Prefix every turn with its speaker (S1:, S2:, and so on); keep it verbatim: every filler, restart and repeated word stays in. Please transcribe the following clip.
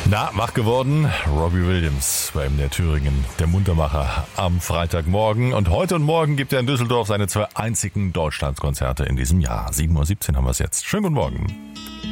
S1: Na, wach geworden? Robbie Williams war in der Thüringen, der Muntermacher am Freitagmorgen. Und heute und morgen gibt er in Düsseldorf seine zwei einzigen Deutschlandskonzerte in diesem Jahr. sieben Uhr siebzehn haben wir es jetzt. Schönen guten Morgen.